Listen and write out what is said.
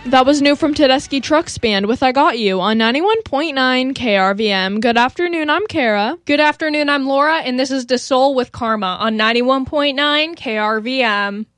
That was new from Tedeschi Trucks Band with I Got You on 91.9 KRVM. Good afternoon, I'm Kara. Good afternoon, I'm Laura, and this is DeSoul with Karma on 91.9 KRVM.